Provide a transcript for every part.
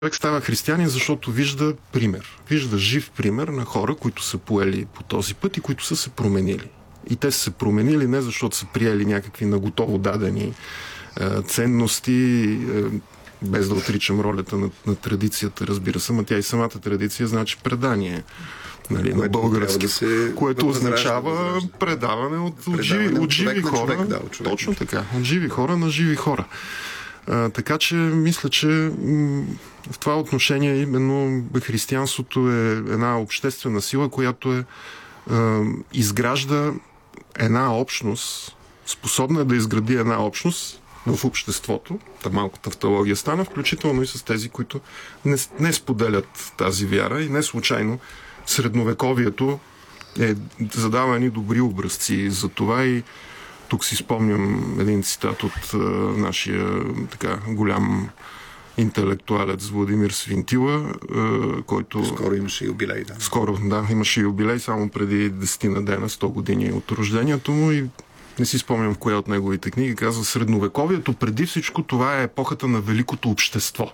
Човек става християнин, защото вижда пример. Вижда жив пример на хора, които са поели по този път и които са се променили. И те са се променили не защото са приели някакви наготово дадени ценности, без да отричам ролята на традицията, разбира се, но тя и самата традиция значи предание. Нали, на български, което означава предаване от живи хора. Човек, точно така. От живи хора на живи хора. Така че мисля, че в това отношение именно християнството е една обществена сила, която изгражда една общност, способна да изгради една общност в обществото. Малко тавтология стана, включително и с тези, които не споделят тази вяра и не случайно средновековието задава едни добри образци. За това и тук си спомням един цитат от нашия така голям интелектуалец Владимир Свинтила, който... Скоро имаше юбилей, да. Скоро, да, имаше юбилей само преди 10 на дена, 100 години от рождението му и не си спомням в коя от неговите книги, казва: средновековието преди всичко това е епохата на великото общество.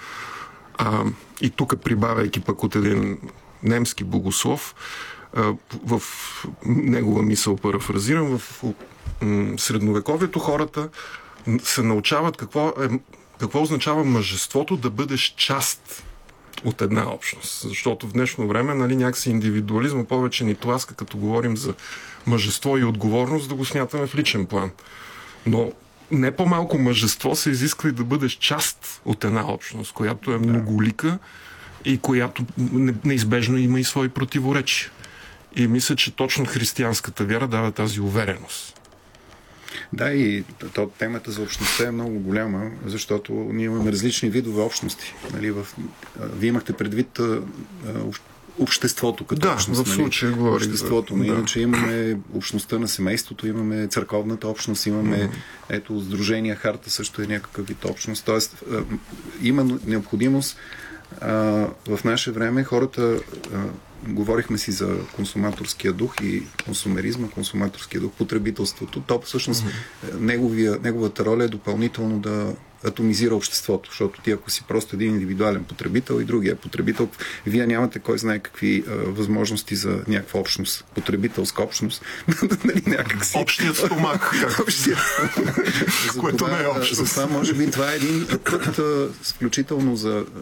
И тук, прибавяйки пък от един немски богослов, в негова мисъл парафразирам, в средновековието хората се научават какво означава мъжеството да бъдеш част от една общност. Защото в днешно време, нали, някакси индивидуализма повече ни тласка, като говорим за мъжество и отговорност, да го смятаме в личен план. Но не по-малко мъжество се изисква и да бъдеш част от една общност, която е многолика и която неизбежно има и свои противоречия. И мисля, че точно християнската вяра дава тази увереност. Да, и темата за общността е много голяма, защото ние имаме различни видове общности. Нали, вие имахте предвид обществото като общност. Да, в случая говорих. Обществото, но иначе имаме общността на семейството, имаме църковната общност, имаме сдружения, харта също е някакъв вид общност. Тоест, има необходимост в наше време хората, говорихме си за консуматорския дух и консумеризма, консуматорския дух, потребителството. То всъщност неговата роля е допълнително да атомизира обществото, защото ти, ако си просто един индивидуален потребител и другия потребител, вие нямате кой знае какви възможности за някаква общност, потребителска общност. Общият стомах. Което не е общност. Това може би това е един път, включително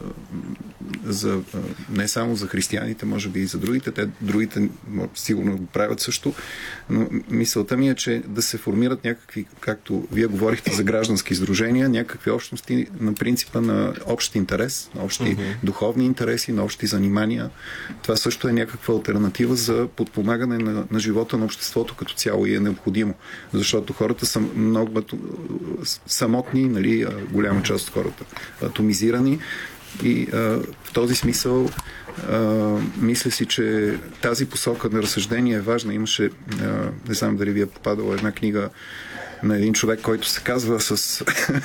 за не само за християните, може би и за другите. Другите сигурно го правят също, но мисълта ми е, че да се формират някакви, както вие говорихте за граждански сдружения, някакви общности на принципа на общ интерес, на общи духовни интереси, на общи занимания. Това също е някаква алтернатива за подпомагане на живота на обществото като цяло и е необходимо. Защото хората са много самотни, нали, голяма част от хората атомизирани. И в този смисъл мисля си, че тази посока на разсъждение е важна. Имаше, не знам дали ви е попадала една книга на един човек, който се казва с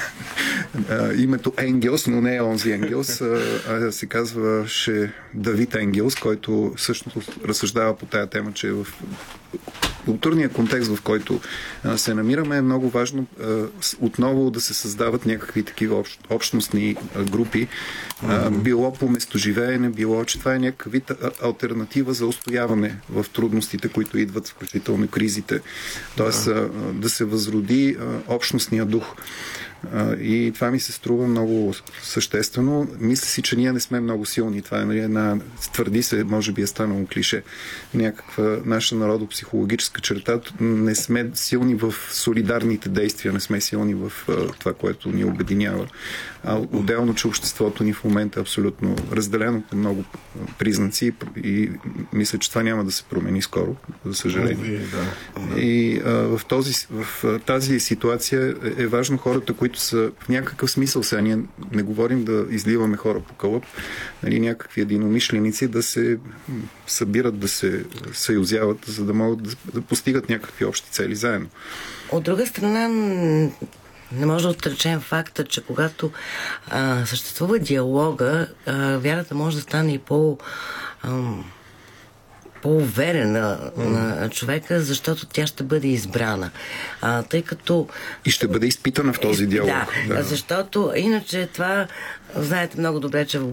името Енгелс, но не е онзи Енгелс, а се казваше Давид Енгелс, който всъщност разсъждава по тая тема, че в културния контекст, в който се намираме, е много важно отново да се създават някакви такива общностни групи. Било по местоживеене, било, че това е някакъв вид алтернатива за устояване в трудностите, които идват, включително кризите. Тоест да се възроди общностния дух. И това ми се струва много съществено. Мисля си, че ние не сме много силни. Това е една, твърди се, може би е станало клише, някаква наша народопсихологическа черта. Не сме силни в солидарните действия, не сме силни в това, което ни обединява. Отделно, че обществото ни в момента е абсолютно разделено по много признаци и мисля, че това няма да се промени скоро, за съжаление. И в тази ситуация е важно хората, които са в някакъв смисъл, сега ние не говорим да изливаме хора по кълъп, нали, някакви единомишленици да се събират, да се съюзяват, за да могат да постигат някакви общи цели заедно. От друга страна, не може да отречем факта, че когато съществува диалога, вярата може да стане и по-уверена на човека, защото тя ще бъде избрана. Тъй като... И ще бъде изпитана в този диалог. Да, защото иначе това, знаете много добре, че в